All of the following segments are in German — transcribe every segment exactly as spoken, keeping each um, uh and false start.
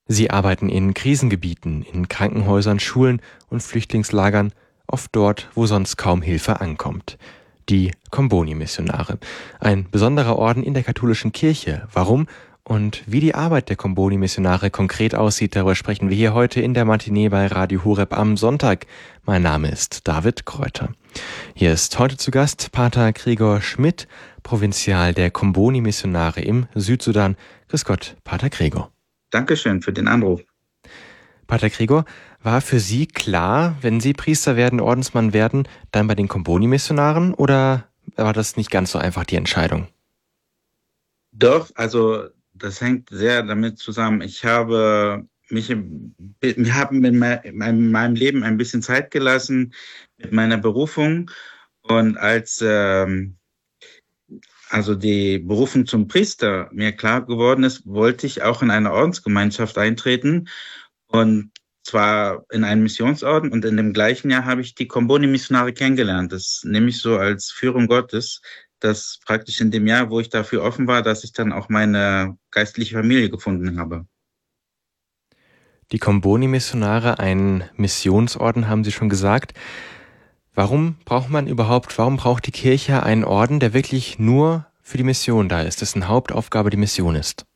Sie arbeiten in Krisengebieten, in Krankenhäusern, Schulen und Flüchtlingslagern, oft dort, wo sonst kaum Hilfe ankommt. Die Comboni-Missionare, ein besonderer Orden in der katholischen Kirche. Warum und wie die Arbeit der Comboni-Missionare konkret aussieht, darüber sprechen wir hier heute in der Matinee bei Radio Horeb am Sonntag. Mein Name ist David Kräuter. Hier ist heute zu Gast Pater Gregor Schmidt, Provinzial der Comboni-Missionare im Südsudan. Grüß Gott, Pater Gregor. Dankeschön für den Anruf. Pater Gregor, war für Sie klar, wenn Sie Priester werden, Ordensmann werden, dann bei den Comboni-Missionaren, oder war das nicht ganz so einfach, die Entscheidung? Doch, also das hängt sehr damit zusammen. Ich habe mich wir haben in meinem Leben ein bisschen Zeit gelassen mit meiner Berufung, und als ähm, also die Berufung zum Priester mir klar geworden ist, wollte ich auch in eine Ordensgemeinschaft eintreten, und zwar in einen Missionsorden, und in dem gleichen Jahr habe ich die Comboni-Missionare kennengelernt. Das nehme ich so als Führung Gottes, dass praktisch in dem Jahr, wo ich dafür offen war, dass ich dann auch meine geistliche Familie gefunden habe. Die Comboni-Missionare, ein Missionsorden, haben Sie schon gesagt. Warum braucht man überhaupt, warum braucht die Kirche einen Orden, der wirklich nur für die Mission da ist, dessen Hauptaufgabe die Mission ist?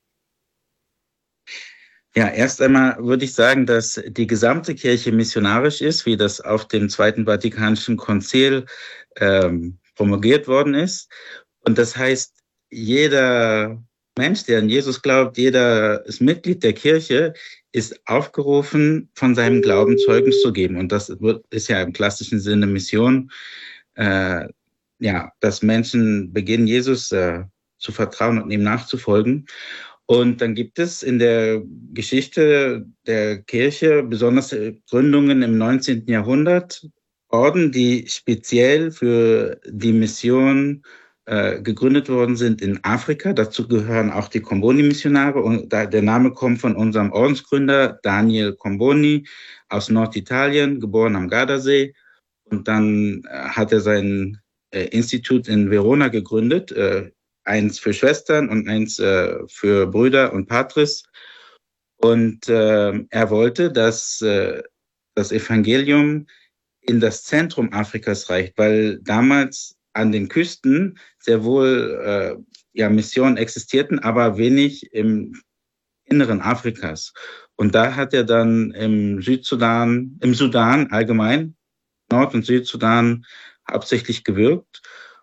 Ja, erst einmal würde ich sagen, dass die gesamte Kirche missionarisch ist, wie das auf dem Zweiten Vatikanischen Konzil ähm, promulgiert worden ist. Und das heißt, jeder Mensch, der an Jesus glaubt, jeder ist Mitglied der Kirche, ist aufgerufen, von seinem Glauben Zeugnis zu geben. Und das ist ja im klassischen Sinne Mission, äh, ja, dass Menschen beginnen, Jesus äh, zu vertrauen und ihm nachzufolgen. Und dann gibt es in der Geschichte der Kirche, besonders Gründungen im neunzehnten Jahrhundert, Orden, die speziell für die Mission äh, gegründet worden sind in Afrika. Dazu gehören auch die Comboni-Missionare. Und da, der Name kommt von unserem Ordensgründer Daniel Comboni aus Norditalien, geboren am Gardasee. Und dann äh, hat er sein äh, Institut in Verona gegründet, äh, eins für Schwestern und eins äh, für Brüder und Patres. Und äh, er wollte, dass äh, das Evangelium in das Zentrum Afrikas reicht, weil damals an den Küsten sehr wohl äh, ja, Missionen existierten, aber wenig im Inneren Afrikas. Und da hat er dann im Südsudan, im Sudan allgemein, Nord- und Südsudan hauptsächlich gewirkt,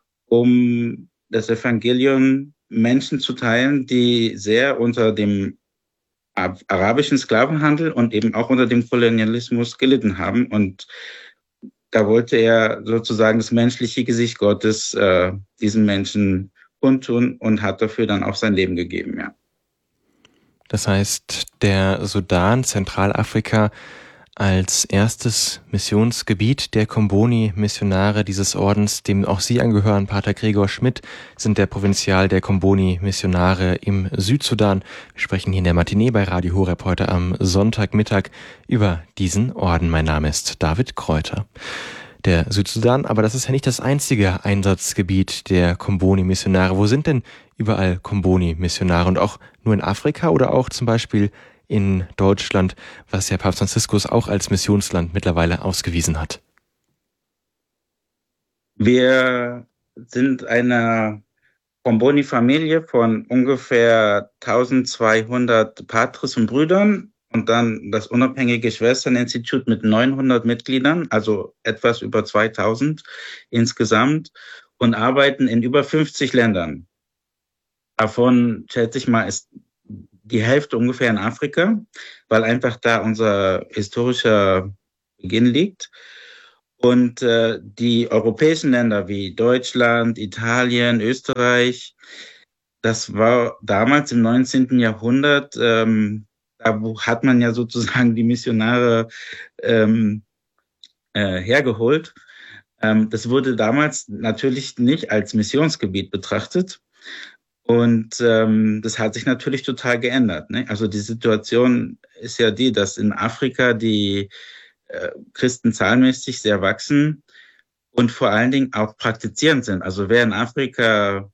um das Evangelium Menschen zu teilen, die sehr unter dem arabischen Sklavenhandel und eben auch unter dem Kolonialismus gelitten haben. Und da wollte er sozusagen das menschliche Gesicht Gottes äh, diesen Menschen kundtun und hat dafür dann auch sein Leben gegeben, ja. Das heißt, der Sudan, Zentralafrika, als erstes Missionsgebiet der Comboni-Missionare dieses Ordens, dem auch Sie angehören, Pater Gregor Schmidt, sind der Provinzial der Comboni-Missionare im Südsudan. Wir sprechen hier in der Matinee bei Radio Horeb heute am Sonntagmittag über diesen Orden. Mein Name ist David Kräuter. Der Südsudan, aber das ist ja nicht das einzige Einsatzgebiet der Comboni-Missionare. Wo sind denn überall Comboni-Missionare, und auch nur in Afrika oder auch zum Beispiel in Deutschland, was ja Papst Franziskus auch als Missionsland mittlerweile ausgewiesen hat? Wir sind eine Comboni-Familie von ungefähr eintausendzweihundert Patres und Brüdern und dann das unabhängige Schwesterninstitut mit neunhundert Mitgliedern, also etwas über zweitausend insgesamt, und arbeiten in über fünfzig Ländern. Davon, schätze ich mal, ist die Hälfte ungefähr in Afrika, weil einfach da unser historischer Beginn liegt. Und äh, die europäischen Länder wie Deutschland, Italien, Österreich, das war damals im neunzehnten Jahrhundert, ähm, da hat man ja sozusagen die Missionare ähm, äh, hergeholt. Ähm, das wurde damals natürlich nicht als Missionsgebiet betrachtet. Und ähm, das hat sich natürlich total geändert, ne? Also die Situation ist ja die, dass in Afrika die äh, Christen zahlenmäßig sehr wachsen und vor allen Dingen auch praktizierend sind. Also wer in Afrika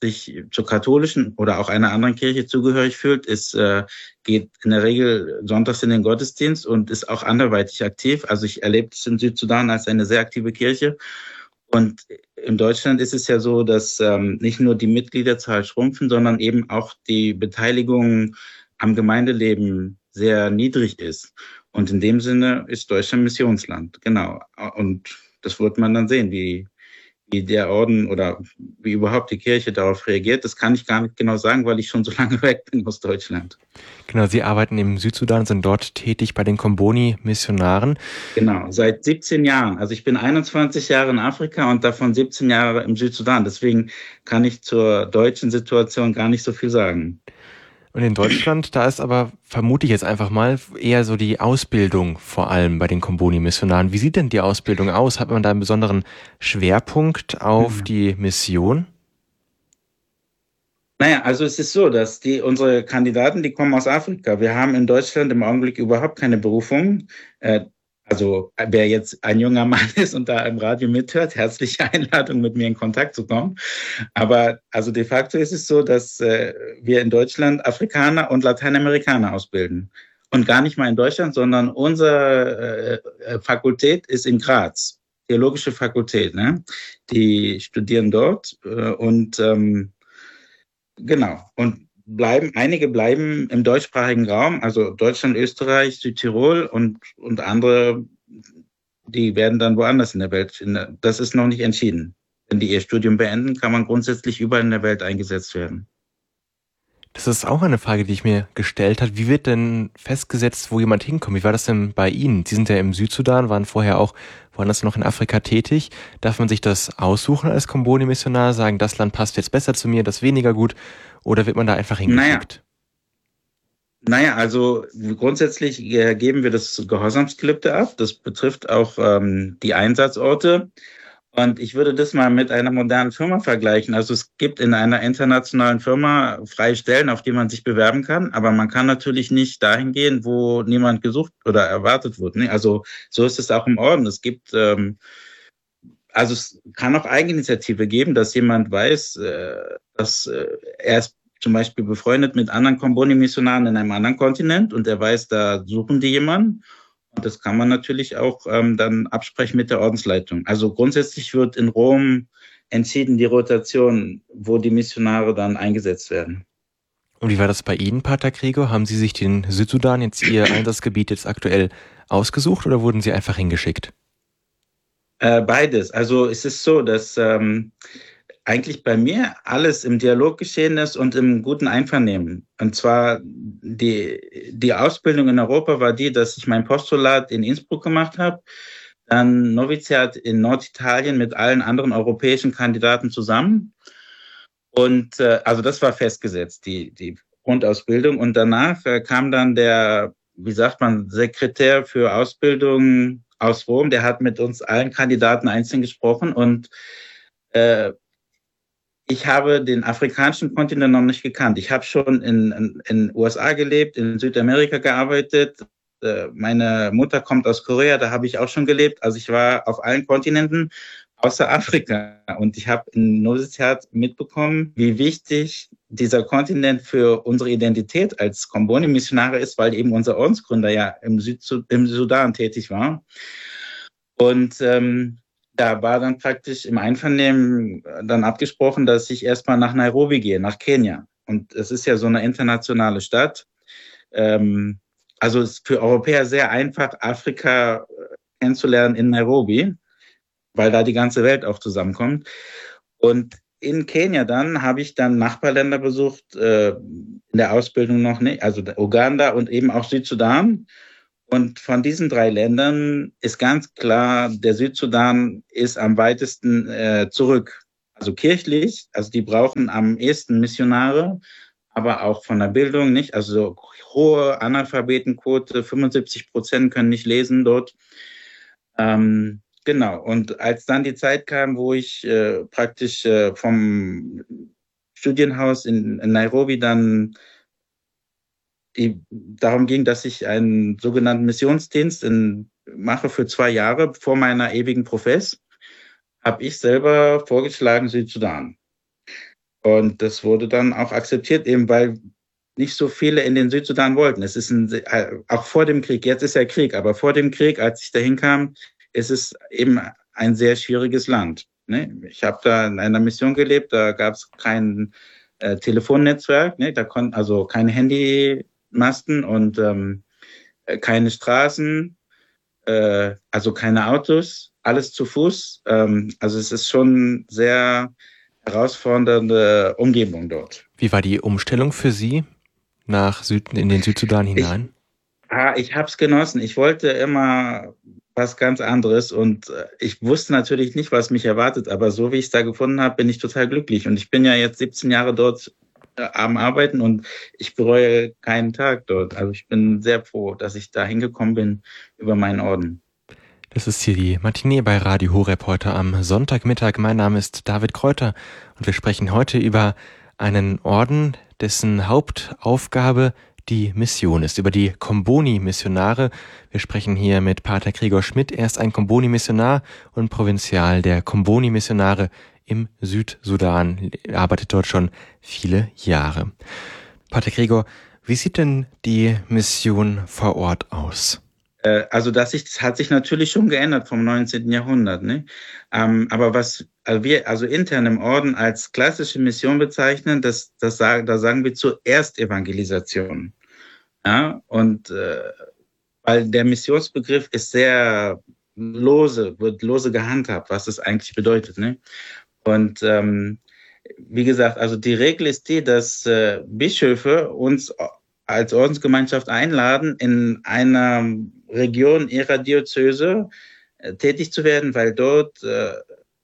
sich zur katholischen oder auch einer anderen Kirche zugehörig fühlt, ist, äh, geht in der Regel sonntags in den Gottesdienst und ist auch anderweitig aktiv. Also ich erlebe es in Südsudan als eine sehr aktive Kirche. Und in Deutschland ist es ja so, dass ähm, nicht nur die Mitgliederzahl schrumpfen, sondern eben auch die Beteiligung am Gemeindeleben sehr niedrig ist. Und in dem Sinne ist Deutschland Missionsland, genau. Und das wird man dann sehen, wie, wie der Orden oder wie überhaupt die Kirche darauf reagiert. Das kann ich gar nicht genau sagen, weil ich schon so lange weg bin aus Deutschland. Genau, Sie arbeiten im Südsudan, sind dort tätig bei den Comboni-Missionaren. Genau, seit siebzehn Jahren. Also ich bin einundzwanzig Jahre in Afrika und davon siebzehn Jahre im Südsudan. Deswegen kann ich zur deutschen Situation gar nicht so viel sagen. Und in Deutschland, da ist aber, vermute ich jetzt einfach mal, eher so die Ausbildung vor allem bei den Comboni-Missionaren. Wie sieht denn die Ausbildung aus? Hat man da einen besonderen Schwerpunkt auf mhm. die Mission? Naja, also es ist so, dass die unsere Kandidaten, die kommen aus Afrika. Wir haben in Deutschland im Augenblick überhaupt keine Berufung. Äh, also wer jetzt ein junger Mann ist und da im Radio mithört, herzliche Einladung, mit mir in Kontakt zu kommen. Aber also de facto ist es so, dass äh, wir in Deutschland Afrikaner und Lateinamerikaner ausbilden. Und gar nicht mal in Deutschland, sondern unsere äh, Fakultät ist in Graz, Theologische Fakultät. Ne? Die studieren dort äh, und ähm, genau. Und bleiben, einige bleiben im deutschsprachigen Raum, also Deutschland, Österreich, Südtirol und, und andere, die werden dann woanders in der Welt. Das ist noch nicht entschieden. Wenn die ihr Studium beenden, kann man grundsätzlich überall in der Welt eingesetzt werden. Das ist auch eine Frage, die ich mir gestellt habe. Wie wird denn festgesetzt, wo jemand hinkommt? Wie war das denn bei Ihnen? Sie sind ja im Südsudan, waren vorher auch woanders noch in Afrika tätig. Darf man sich das aussuchen als Comboni-Missionar, sagen, das Land passt jetzt besser zu mir, das weniger gut? Oder wird man da einfach hingeschickt? Naja, naja also grundsätzlich äh, geben wir das Gehorsamsgelübde ab. Das betrifft auch ähm, die Einsatzorte. Und ich würde das mal mit einer modernen Firma vergleichen. Also es gibt in einer internationalen Firma freie Stellen, auf die man sich bewerben kann, aber man kann natürlich nicht dahin gehen, wo niemand gesucht oder erwartet wird. Ne? Also so ist es auch im Orden. Es gibt, ähm, also es kann auch Eigeninitiative geben, dass jemand weiß, äh, dass äh, er ist zum Beispiel befreundet mit anderen Comboni-Missionaren in einem anderen Kontinent und er weiß, da suchen die jemanden. Und das kann man natürlich auch ähm, dann absprechen mit der Ordensleitung. Also grundsätzlich wird in Rom entschieden die Rotation, wo die Missionare dann eingesetzt werden. Und wie war das bei Ihnen, Pater Gregor? Haben Sie sich den Südsudan, jetzt Ihr Einsatzgebiet jetzt aktuell ausgesucht oder wurden Sie einfach hingeschickt? Äh, beides. Also es ist so, dass ähm, eigentlich bei mir alles im Dialog geschehen ist und im guten Einvernehmen. Und zwar die, die Ausbildung in Europa war die, dass ich mein Postulat in Innsbruck gemacht habe, dann Noviziat in Norditalien mit allen anderen europäischen Kandidaten zusammen. Und äh, also das war festgesetzt, die, die Grundausbildung. Und danach äh, kam dann der, wie sagt man, Sekretär für Ausbildung aus Rom, der hat mit uns allen Kandidaten einzeln gesprochen und äh, ich habe den afrikanischen Kontinent noch nicht gekannt. Ich habe schon in den U S A gelebt, in Südamerika gearbeitet. Meine Mutter kommt aus Korea, da habe ich auch schon gelebt. Also ich war auf allen Kontinenten außer Afrika. Und ich habe in Noviziat mitbekommen, wie wichtig dieser Kontinent für unsere Identität als Comboni-Missionare ist, weil eben unser Ordensgründer ja im, Süd im Sudan tätig war. Und ähm, da war dann praktisch im Einvernehmen dann abgesprochen, dass ich erstmal nach Nairobi gehe, nach Kenia. Und es ist ja so eine internationale Stadt. Ähm, also es ist für Europäer sehr einfach, Afrika kennenzulernen in Nairobi, weil da die ganze Welt auch zusammenkommt. Und in Kenia dann habe ich dann Nachbarländer besucht, äh, in der Ausbildung noch nicht, also Uganda und eben auch Südsudan. Und von diesen drei Ländern ist ganz klar, der Südsudan ist am weitesten äh, zurück. Also kirchlich, also die brauchen am ehesten Missionare, aber auch von der Bildung nicht. Also hohe Analphabetenquote, fünfundsiebzig Prozent können nicht lesen dort. Ähm, genau, und als dann die Zeit kam, wo ich äh, praktisch äh, vom Studienhaus in, in Nairobi dann Die, darum ging, dass ich einen sogenannten Missionsdienst in, mache für zwei Jahre vor meiner ewigen Profess, habe ich selber vorgeschlagen Südsudan. Und das wurde dann auch akzeptiert, eben weil nicht so viele in den Südsudan wollten. Es ist ein, auch vor dem Krieg, jetzt ist ja Krieg, aber vor dem Krieg, als ich dahin kam, ist es eben ein sehr schwieriges Land. Ne? Ich habe da in einer Mission gelebt, da gab es kein äh, Telefonnetzwerk, ne? Da konnten also keine Handymasten und ähm, keine Straßen, äh, also keine Autos, alles zu Fuß. Ähm, also es ist schon sehr herausfordernde Umgebung dort. Wie war die Umstellung für Sie nach Süden in den Südsudan hinein? Ich, ah, ich habe es genossen. Ich wollte immer was ganz anderes und äh, ich wusste natürlich nicht, was mich erwartet, aber so wie ich es da gefunden habe, bin ich total glücklich. Und ich bin ja jetzt siebzehn Jahre dort äh, am Arbeiten und ich bereue keinen Tag dort. Also ich bin sehr froh, dass ich da hingekommen bin über meinen Orden. Das ist hier die Matinee bei Radio Horeb heute am Sonntagmittag. Mein Name ist David Kräuter und wir sprechen heute über einen Orden, dessen Hauptaufgabe die Mission ist, über die Komboni-Missionare. Wir sprechen hier mit Pater Gregor Schmidt. Er ist ein Komboni-Missionar und Provinzial der Komboni-Missionare im Südsudan. Er arbeitet dort schon viele Jahre. Pater Gregor, wie sieht denn die Mission vor Ort aus? Also das, das hat sich natürlich schon geändert vom neunzehnten Jahrhundert. Ne? Ähm, aber was wir also intern im Orden als klassische Mission bezeichnen, das, das sagen, da sagen wir zuerst Evangelisation. Ja? Und äh, weil der Missionsbegriff ist sehr lose, wird lose gehandhabt, was das eigentlich bedeutet. Ne? Und ähm, wie gesagt, also die Regel ist die, dass äh, Bischöfe uns als Ordensgemeinschaft einladen, in einer Region ihrer Diözese äh, tätig zu werden, weil dort äh,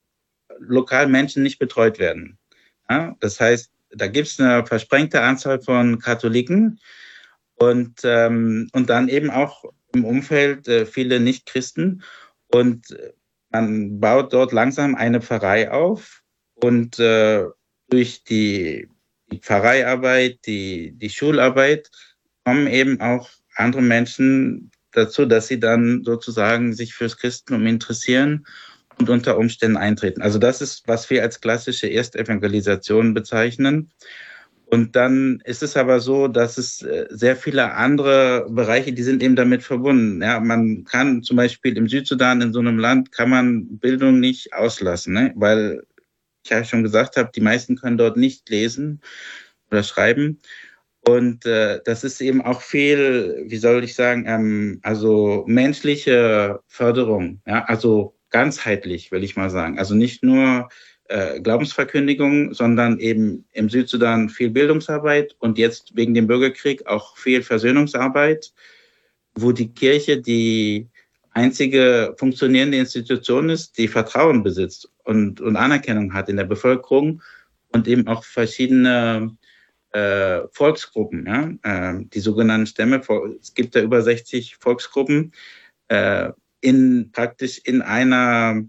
lokal Menschen nicht betreut werden. Ja? Das heißt, da gibt es eine versprengte Anzahl von Katholiken und, ähm, und dann eben auch im Umfeld äh, viele Nichtchristen. Und man baut dort langsam eine Pfarrei auf und äh, durch die die Pfarreiarbeit, die, die Schularbeit, kommen eben auch andere Menschen dazu, dass sie dann sozusagen sich fürs Christentum interessieren und unter Umständen eintreten. Also das ist, was wir als klassische Erstevangelisation bezeichnen. Und dann ist es aber so, dass es sehr viele andere Bereiche, die sind eben damit verbunden. Ja, man kann zum Beispiel im Südsudan, in so einem Land, kann man Bildung nicht auslassen, ne? Weil ich ja schon gesagt habe, die meisten können dort nicht lesen oder schreiben. Und äh, das ist eben auch viel, wie soll ich sagen, ähm, also menschliche Förderung, ja, also ganzheitlich, will ich mal sagen. Also nicht nur äh, Glaubensverkündigung, sondern eben im Südsudan viel Bildungsarbeit und jetzt wegen dem Bürgerkrieg auch viel Versöhnungsarbeit, wo die Kirche die einzige funktionierende Institution ist, die Vertrauen besitzt und, und Anerkennung hat in der Bevölkerung und eben auch verschiedene äh, Volksgruppen, ja, äh, die sogenannten Stämme. Es gibt da über sechzig Volksgruppen äh, in praktisch in einer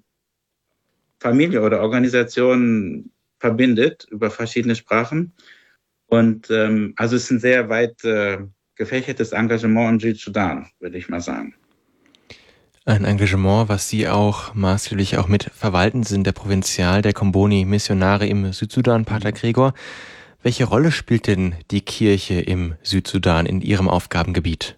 Familie oder Organisation verbindet über verschiedene Sprachen. Und ähm, also es ist ein sehr weit äh, gefächertes Engagement im Südsudan, würde ich mal sagen. Ein Engagement, was Sie auch maßgeblich auch mit verwalten sind, der Provinzial der Komboni-Missionare im Südsudan, Pater Gregor. Welche Rolle spielt denn die Kirche im Südsudan in Ihrem Aufgabengebiet?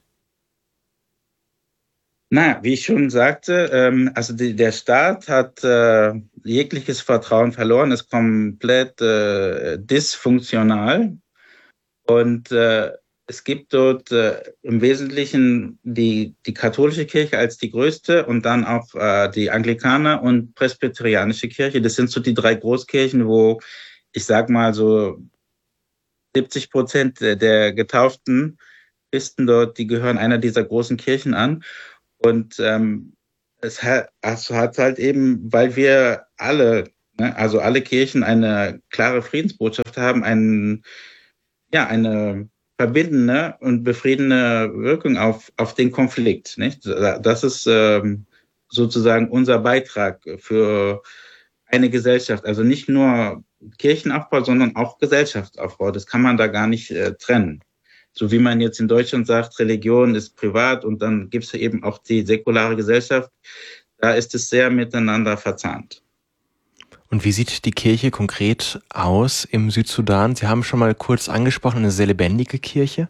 Na, wie ich schon sagte, ähm, also die, der Staat hat äh, jegliches Vertrauen verloren, ist komplett äh, dysfunktional und äh, es gibt dort äh, im Wesentlichen die, die katholische Kirche als die größte und dann auch äh, die Anglikaner- und presbyterianische Kirche. Das sind so die drei Großkirchen, wo ich sag mal so siebzig Prozent der getauften Christen dort, die gehören einer dieser großen Kirchen an. Und ähm, es hat, also hat halt eben, weil wir alle, ne, also alle Kirchen eine klare Friedensbotschaft haben, einen, ja, eine verbindende und befriedende Wirkung auf, auf den Konflikt. Nicht? Das ist ähm, sozusagen unser Beitrag für eine Gesellschaft. Also nicht nur Kirchenaufbau, sondern auch Gesellschaftsaufbau. Das kann man da gar nicht äh, trennen. So wie man jetzt in Deutschland sagt, Religion ist privat und dann gibt es eben auch die säkulare Gesellschaft. Da ist es sehr miteinander verzahnt. Und wie sieht die Kirche konkret aus im Südsudan? Sie haben schon mal kurz angesprochen, eine sehr lebendige Kirche.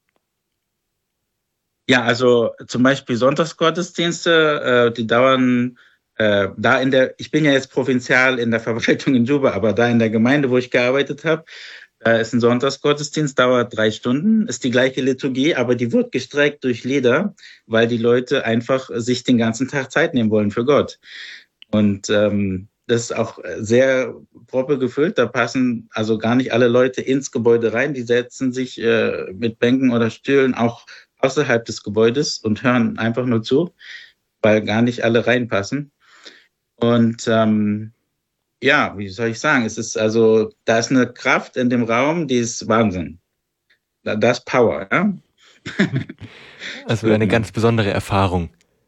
Ja, also zum Beispiel Sonntagsgottesdienste, äh, die dauern äh, da in der, ich bin ja jetzt provinzial in der Verwaltung in Juba, aber da in der Gemeinde, wo ich gearbeitet habe, da ist ein Sonntagsgottesdienst, dauert drei Stunden, ist die gleiche Liturgie, aber die wird gestreckt durch Lieder, weil die Leute einfach sich den ganzen Tag Zeit nehmen wollen für Gott. Und ähm, das ist auch sehr proppe gefüllt. Da passen also gar nicht alle Leute ins Gebäude rein. Die setzen sich äh, mit Bänken oder Stühlen auch außerhalb des Gebäudes und hören einfach nur zu, weil gar nicht alle reinpassen. Und ähm, ja, wie soll ich sagen? Es ist also, da ist eine Kraft in dem Raum, die ist Wahnsinn. Da, da ist Power, ja. Also eine ganz besondere Erfahrung.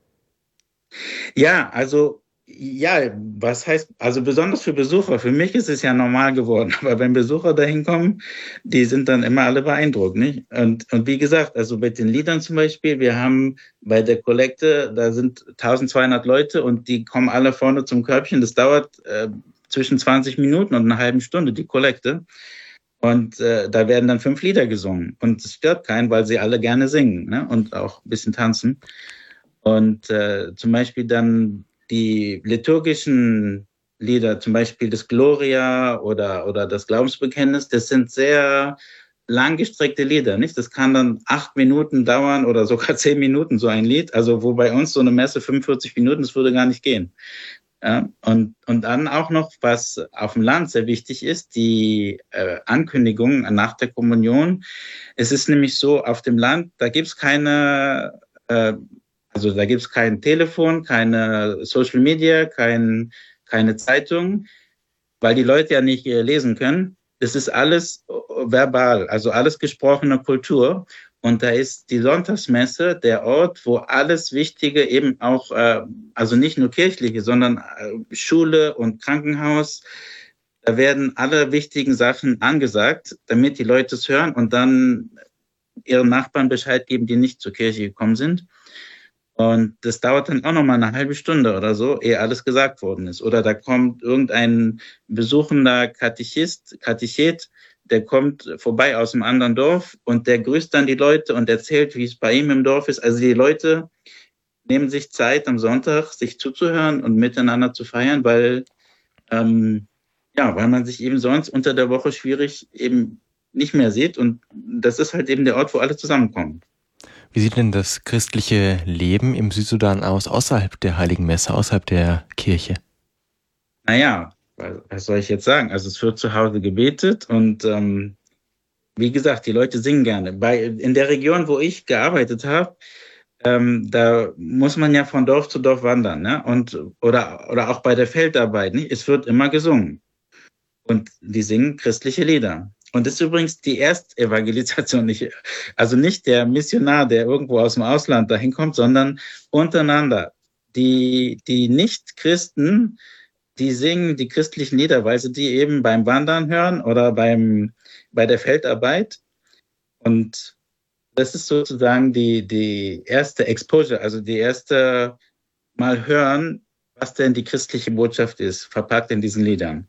Ja, also ja, was heißt, also besonders für Besucher, für mich ist es ja normal geworden, aber wenn Besucher dahin kommen, die sind dann immer alle beeindruckt, nicht? Und, und wie gesagt, also mit den Liedern zum Beispiel, wir haben bei der Kollekte, da sind eintausendzweihundert Leute und die kommen alle vorne zum Körbchen, das dauert äh, zwischen zwanzig Minuten und einer halben Stunde, die Kollekte. Und äh, da werden dann fünf Lieder gesungen und es stört keinen, weil sie alle gerne singen, ne? Und auch ein bisschen tanzen. Und äh, zum Beispiel dann die liturgischen Lieder, zum Beispiel das Gloria oder, oder das Glaubensbekenntnis, das sind sehr langgestreckte Lieder, nicht? Das kann dann acht Minuten dauern oder sogar zehn Minuten, so ein Lied. Also wo bei uns so eine Messe fünfundvierzig Minuten, das würde gar nicht gehen. Ja, und, und dann auch noch, was auf dem Land sehr wichtig ist, die äh, Ankündigung nach der Kommunion. Es ist nämlich so, auf dem Land, da gibt's keine äh, Also da gibt's kein Telefon, keine Social Media, kein, keine Zeitung, weil die Leute ja nicht lesen können. Das ist alles verbal, also alles gesprochene Kultur. Und da ist die Sonntagsmesse der Ort, wo alles Wichtige eben auch, äh, also nicht nur kirchliche, sondern äh, Schule und Krankenhaus, da werden alle wichtigen Sachen angesagt, damit die Leute es hören und dann ihren Nachbarn Bescheid geben, die nicht zur Kirche gekommen sind. Und das dauert dann auch noch mal eine halbe Stunde oder so, ehe alles gesagt worden ist. Oder da kommt irgendein besuchender Katechist, Katechet, der kommt vorbei aus einem anderen Dorf und der grüßt dann die Leute und erzählt, wie es bei ihm im Dorf ist. Also die Leute nehmen sich Zeit am Sonntag, sich zuzuhören und miteinander zu feiern, weil, ähm, ja, weil man sich eben sonst unter der Woche schwierig eben nicht mehr sieht. Und das ist halt eben der Ort, wo alle zusammenkommen. Wie sieht denn das christliche Leben im Südsudan aus, außerhalb der Heiligen Messe, außerhalb der Kirche? Naja, was soll ich jetzt sagen? Also es wird zu Hause gebetet und ähm, wie gesagt, die Leute singen gerne. Bei, in der Region, wo ich gearbeitet habe, ähm, da muss man ja von Dorf zu Dorf wandern, ne? Und oder oder auch bei der Feldarbeit, nicht? Es wird immer gesungen und die singen christliche Lieder. Und das ist übrigens die Erstevangelisation, nicht, also nicht der Missionar, der irgendwo aus dem Ausland dahin kommt, sondern untereinander. Die, die Nicht-Christen, die singen die christlichen Lieder, weil sie die eben beim Wandern hören oder beim, bei der Feldarbeit. Und das ist sozusagen die, die erste Exposure, also die erste Mal hören, was denn die christliche Botschaft ist, verpackt in diesen Liedern.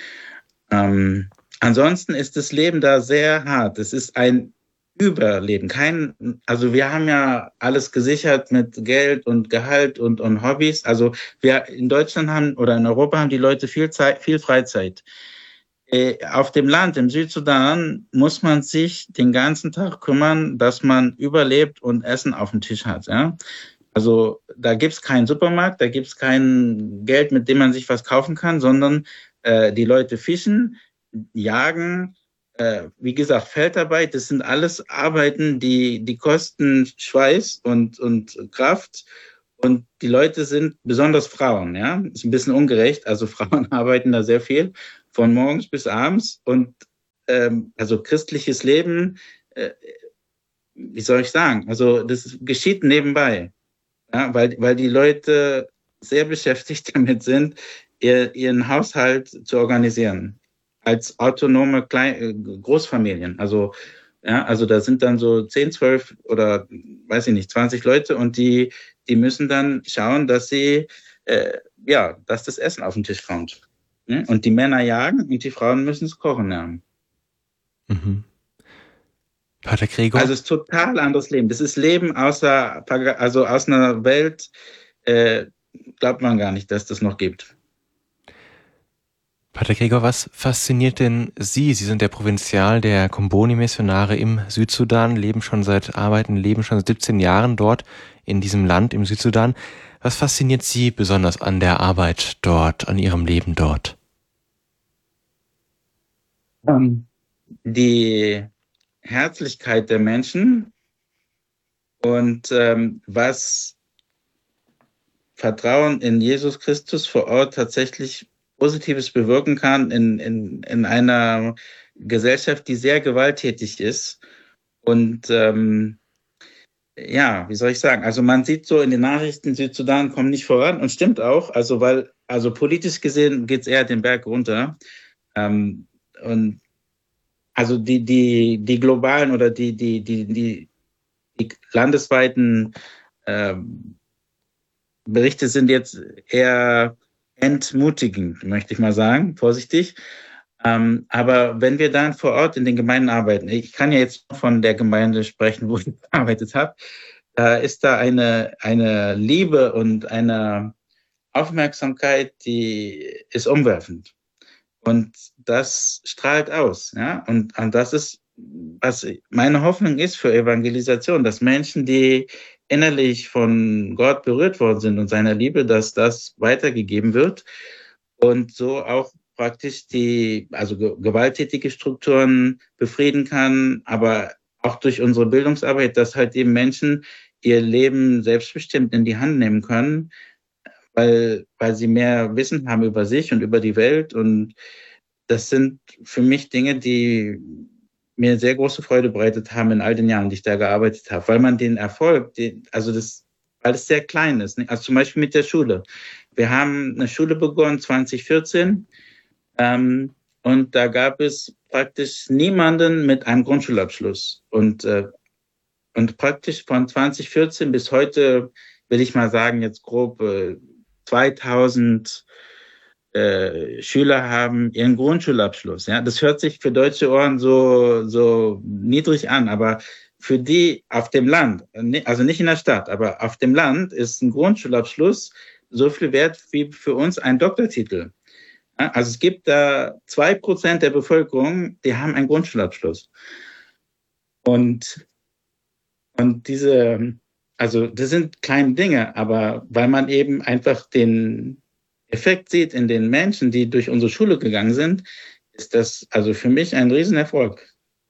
Ähm, Ansonsten ist das Leben da sehr hart. Es ist ein Überleben. Kein, also wir haben ja alles gesichert mit Geld und Gehalt und, und Hobbys. Also wir in Deutschland haben oder in Europa haben die Leute viel Zeit, viel Freizeit. Äh, auf dem Land, im Südsudan, muss man sich den ganzen Tag kümmern, dass man überlebt und Essen auf dem Tisch hat. Ja? Also da gibt's keinen Supermarkt, da gibt's kein Geld, mit dem man sich was kaufen kann, sondern äh, die Leute fischen, Jagen, äh, wie gesagt, Feldarbeit, das sind alles Arbeiten, die, die kosten Schweiß und, und Kraft. Und die Leute sind besonders Frauen, ja. Ist ein bisschen ungerecht. Also Frauen arbeiten da sehr viel, von morgens bis abends. Und ähm, also christliches Leben, äh, wie soll ich sagen? Also das geschieht nebenbei, ja, weil, weil die Leute sehr beschäftigt damit sind, ihr, ihren Haushalt zu organisieren. Als autonome Klein Großfamilien. Also, ja, also da sind dann so zehn, zwölf oder weiß ich nicht, zwanzig Leute und die, die müssen dann schauen, dass sie, äh, ja, dass das Essen auf den Tisch kommt. Ne? Und die Männer jagen und die Frauen müssen es kochen lernen. Mhm. Pater Gregor? Also es ist total anderes Leben. Das ist Leben außer, also aus einer Welt, äh, glaubt man gar nicht, dass das noch gibt. Pater Gregor, was fasziniert denn Sie? Sie sind der Provinzial der Comboni-Missionare im Südsudan, leben schon seit, arbeiten, leben schon seit siebzehn Jahren dort in diesem Land im Südsudan. Was fasziniert Sie besonders an der Arbeit dort, an Ihrem Leben dort? Um, die Herzlichkeit der Menschen und ähm, was Vertrauen in Jesus Christus vor Ort tatsächlich Positives bewirken kann in, in, in einer Gesellschaft, die sehr gewalttätig ist. Und ähm, ja, wie soll ich sagen? Also man sieht so in den Nachrichten, Südsudan kommt nicht voran und stimmt auch. Also weil, also politisch gesehen geht es eher den Berg runter. Ähm, und also die, die, die globalen oder die, die, die, die, die landesweiten ähm, Berichte sind jetzt eher entmutigend, möchte ich mal sagen, vorsichtig. Ähm, aber wenn wir dann vor Ort in den Gemeinden arbeiten, ich kann ja jetzt von der Gemeinde sprechen, wo ich gearbeitet habe, da ist da eine, eine Liebe und eine Aufmerksamkeit, die ist umwerfend. Und das strahlt aus. Ja? Und, und das ist, was meine Hoffnung ist für Evangelisation, dass Menschen, die innerlich von Gott berührt worden sind und seiner Liebe, dass das weitergegeben wird und so auch praktisch die, also gewalttätige Strukturen befrieden kann, aber auch durch unsere Bildungsarbeit, dass halt eben Menschen ihr Leben selbstbestimmt in die Hand nehmen können, weil, weil sie mehr Wissen haben über sich und über die Welt. Und das sind für mich Dinge, die mir sehr große Freude bereitet haben in all den Jahren, die ich da gearbeitet habe, weil man den Erfolg, den, also das, weil es sehr klein ist. Also zum Beispiel mit der Schule. Wir haben eine Schule begonnen zwanzig vierzehn ähm, und da gab es praktisch niemanden mit einem Grundschulabschluss. Und, äh, und praktisch von zwanzig vierzehn bis heute, will ich mal sagen, jetzt grob äh, zweitausend Äh, Schüler haben ihren Grundschulabschluss. Ja, das hört sich für deutsche Ohren so so niedrig an, aber für die auf dem Land, also nicht in der Stadt, aber auf dem Land ist ein Grundschulabschluss so viel wert wie für uns ein Doktortitel. Ja, also es gibt da zwei Prozent der Bevölkerung, die haben einen Grundschulabschluss. Und und diese, also das sind kleine Dinge, aber weil man eben einfach den Effekt sieht in den Menschen, die durch unsere Schule gegangen sind, ist das also für mich ein Riesenerfolg.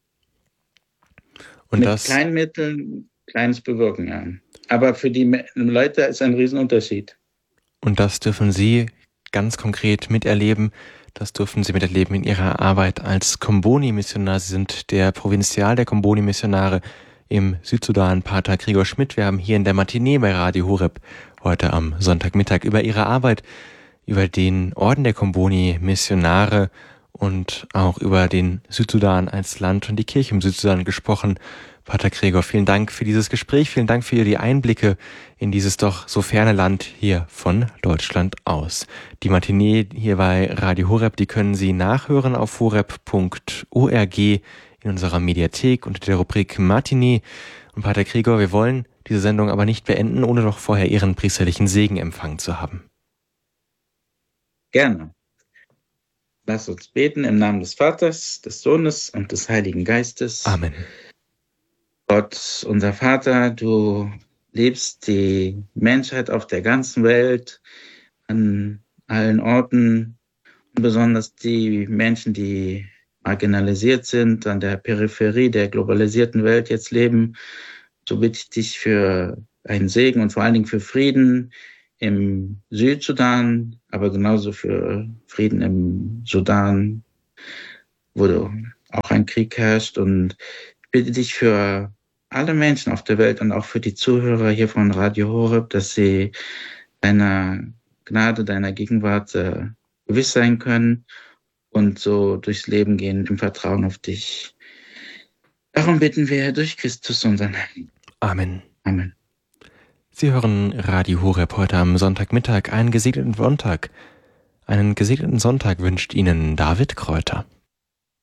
Und mit das, kleinen Mitteln Kleines bewirken, ja. Aber für die Leute ist ein Riesenunterschied. Und das dürfen Sie ganz konkret miterleben. Das dürfen Sie miterleben in Ihrer Arbeit als Comboni-Missionar. Sie sind der Provinzial der Comboni-Missionare im Südsudan, Pater Gregor Schmidt. Wir haben hier in der Matinee bei Radio Horeb heute am Sonntagmittag über Ihre Arbeit, über den Orden der Comboni-Missionare und auch über den Südsudan als Land und die Kirche im Südsudan gesprochen. Pater Gregor, vielen Dank für dieses Gespräch, vielen Dank für die Einblicke in dieses doch so ferne Land hier von Deutschland aus. Die Matinee hier bei Radio Horeb, die können Sie nachhören auf horeb punkt org in unserer Mediathek unter der Rubrik Matinee. Und Pater Gregor, wir wollen diese Sendung aber nicht beenden, ohne noch vorher Ihren priesterlichen Segen empfangen zu haben. Gerne. Lass uns beten im Namen des Vaters, des Sohnes und des Heiligen Geistes. Amen. Gott, unser Vater, du liebst die Menschheit auf der ganzen Welt, an allen Orten, und besonders die Menschen, die marginalisiert sind, an der Peripherie der globalisierten Welt jetzt leben. So bitte ich dich für einen Segen und vor allen Dingen für Frieden im Südsudan, aber genauso für Frieden im Sudan, wo auch ein Krieg herrscht. Und ich bitte dich für alle Menschen auf der Welt und auch für die Zuhörer hier von Radio Horeb, dass sie deiner Gnade, deiner Gegenwart äh, gewiss sein können und so durchs Leben gehen im Vertrauen auf dich. Darum bitten wir durch Christus, unseren Herrn. Amen. Amen. Sie hören Radio Horeb heute am Sonntagmittag, einen gesegneten Sonntag. Einen gesegneten Sonntag wünscht Ihnen David Kräuter.